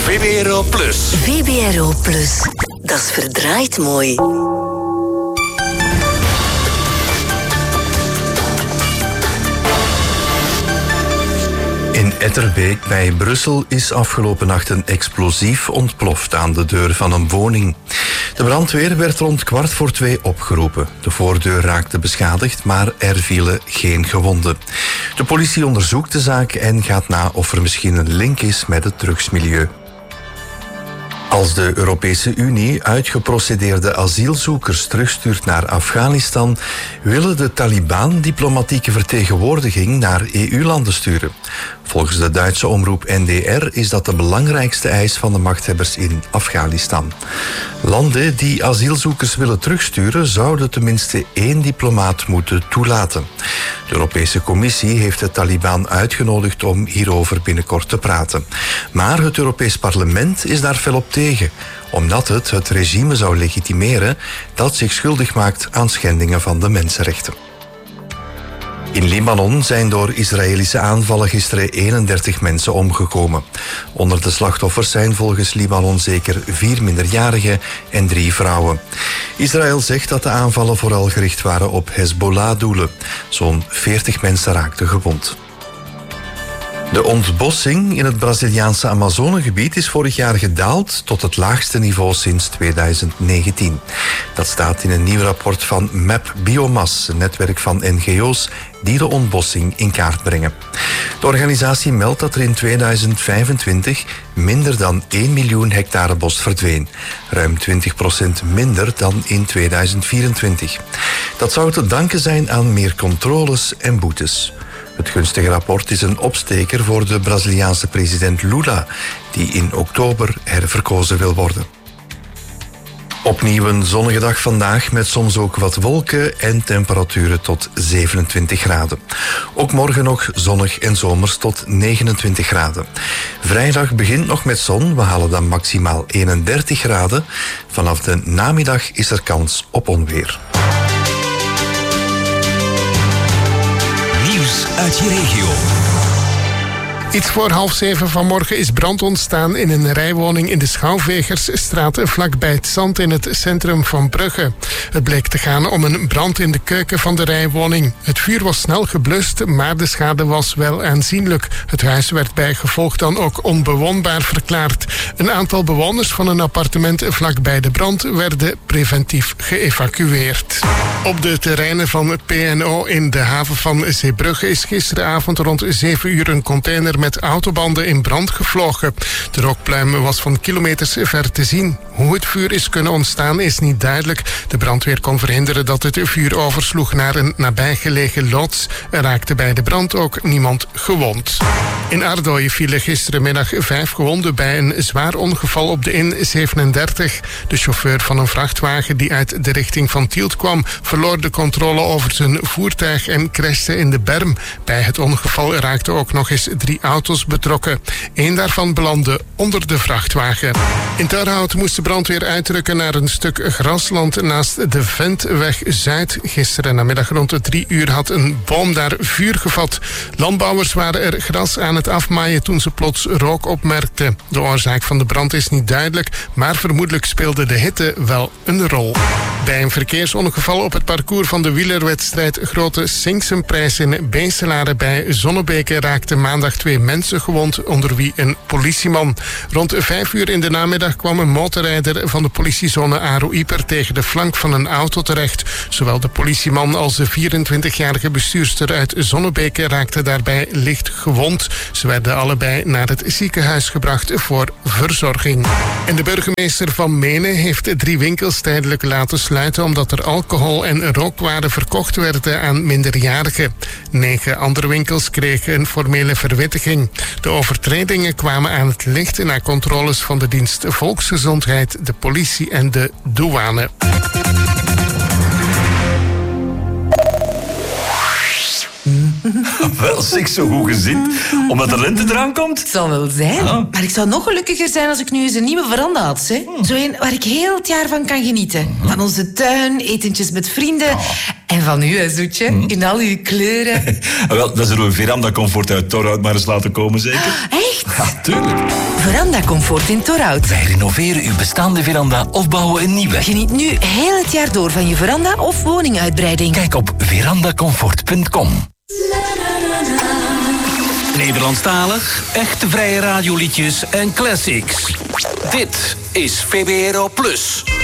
VBRO Plus. VBRO Plus. Dat is verdraaid mooi. In Etterbeek bij Brussel is afgelopen nacht een explosief ontploft aan de deur van een woning. De brandweer werd rond 2:15 opgeroepen. De voordeur raakte beschadigd, maar er vielen geen gewonden. De politie onderzoekt de zaak en gaat na of er misschien een link is met het drugsmilieu. Als de Europese Unie uitgeprocedeerde asielzoekers terugstuurt naar Afghanistan, willen de Taliban diplomatieke vertegenwoordiging naar EU-landen sturen. Volgens de Duitse omroep NDR is dat de belangrijkste eis van de machthebbers in Afghanistan. Landen die asielzoekers willen terugsturen, zouden tenminste 1 diplomaat moeten toelaten. De Europese Commissie heeft de Taliban uitgenodigd om hierover binnenkort te praten. Maar het Europees Parlement is daar fel op tegen, omdat het regime zou legitimeren dat zich schuldig maakt aan schendingen van de mensenrechten. In Libanon zijn door Israëlische aanvallen gisteren 31 mensen omgekomen. Onder de slachtoffers zijn volgens Libanon zeker 4 minderjarigen en 3 vrouwen. Israël zegt dat de aanvallen vooral gericht waren op Hezbollah-doelen. Zo'n 40 mensen raakten gewond. De ontbossing in het Braziliaanse Amazonegebied is vorig jaar gedaald tot het laagste niveau sinds 2019. Dat staat in een nieuw rapport van MAP Biomas, een netwerk van NGO's die de ontbossing in kaart brengen. De organisatie meldt dat er in 2025 minder dan 1 miljoen hectare bos verdween. Ruim 20% minder dan in 2024. Dat zou te danken zijn aan meer controles en boetes. Het gunstige rapport is een opsteker voor de Braziliaanse president Lula, die in oktober herverkozen wil worden. Opnieuw een zonnige dag vandaag met soms ook wat wolken en temperaturen tot 27 graden. Ook morgen nog zonnig en zomers tot 29 graden. Vrijdag begint nog met zon, we halen dan maximaal 31 graden. Vanaf de namiddag is er kans op onweer. Uit je regio. Iets voor 6:30 vanmorgen is brand ontstaan in een rijwoning in de Schouwvegersstraat vlakbij het Zand in het centrum van Brugge. Het bleek te gaan om een brand in de keuken van de rijwoning. Het vuur was snel geblust, maar de schade was wel aanzienlijk. Het huis werd bij gevolg dan ook onbewoonbaar verklaard. Een aantal bewoners van een appartement vlakbij de brand werden preventief geëvacueerd. Op de terreinen van het PNO in de haven van Zeebrugge is gisteravond rond 7 uur een container met autobanden in brand gevlogen. De rookpluim was van kilometers ver te zien. Hoe het vuur is kunnen ontstaan is niet duidelijk. De brandweer kon verhinderen dat het vuur oversloeg naar een nabijgelegen loods. Er raakte bij de brand ook niemand gewond. In Ardooien vielen gisterenmiddag 5 gewonden bij een zwaar ongeval op de N37. De chauffeur van een vrachtwagen die uit de richting van Tielt kwam, verloor de controle over zijn voertuig en crashte in de berm. Bij het ongeval raakten ook nog eens 3 auto's betrokken. 1 daarvan belandde onder de vrachtwagen. In Turnhout moest de brandweer uitrukken naar een stuk grasland naast de Ventweg Zuid. Gisteren namiddag rond 3 uur had een boom daar vuur gevat. Landbouwers waren er gras aan het afmaaien toen ze plots rook opmerkten. De oorzaak van de brand is niet duidelijk, maar vermoedelijk speelde de hitte wel een rol. Bij een verkeersongeval op het parcours van de wielerwedstrijd Grote Sinksenprijs in Beeselare bij Zonnebeke raakten maandag 2 mensen gewond, onder wie een politieman. Rond 5 uur in de namiddag kwam een motorrijder van de politiezone Aro-Ieper tegen de flank van een auto terecht. Zowel de politieman als de 24-jarige bestuurster uit Zonnebeke raakten daarbij licht gewond. Ze werden allebei naar het ziekenhuis gebracht voor verzorging. En de burgemeester van Menen heeft 3 winkels tijdelijk laten sluiten omdat er alcohol en rookwaren verkocht werden aan minderjarigen. 9 andere winkels kregen een formele verwittiging. De overtredingen kwamen aan het licht na controles van de dienst Volksgezondheid, de politie en de douane. Wel, zeg, zo goed gezind. Omdat de lente eraan komt. Het zal wel zijn. Maar ik zou nog gelukkiger zijn als ik nu eens een nieuwe veranda had. Hè? Zo een waar ik heel het jaar van kan genieten. Van onze tuin, etentjes met vrienden. En van u, hè, Zoetje. In al uw kleuren. Wel, dan zullen we Veranda Comfort uit Torhout maar eens laten komen, zeker? Echt? Ja, tuurlijk. Veranda Comfort in Torhout. Wij renoveren uw bestaande veranda of bouwen een nieuwe. Geniet nu heel het jaar door van je veranda of woninguitbreiding. Kijk op verandacomfort.com. Nederlandstalig, echte vrije radioliedjes en classics. Dit is VPRO Plus.